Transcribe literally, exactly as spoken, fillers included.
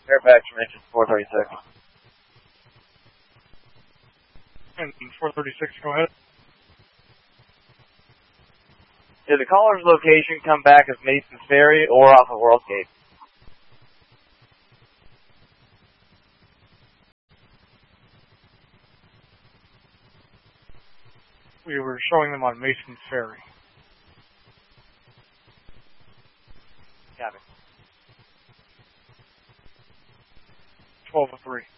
Fairfax from engine four thirty-six. Engine four thirty-six, go ahead. Did the caller's location come back as Mason's Ferry or off of World Gate? We were showing them on Mason's Ferry. Got it. twelve oh three.